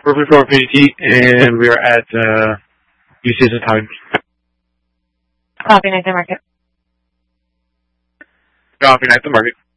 434 PDT, and we are at UCS Towing. Copy, Night Market. Copy, Night Market.